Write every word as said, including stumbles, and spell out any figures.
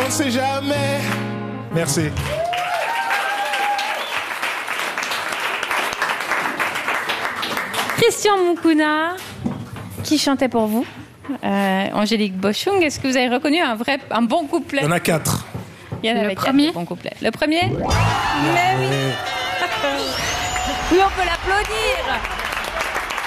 ne sait jamais. Merci. Christian Moukouna, qui chantait pour vous. Euh, Angélique Boschung, est-ce que vous avez reconnu un vrai, un bon couplet? Il y en a quatre. Il y en avait Le quatre, premier bon couplet. Le premier? Mais oui. Oui, on peut l'applaudir.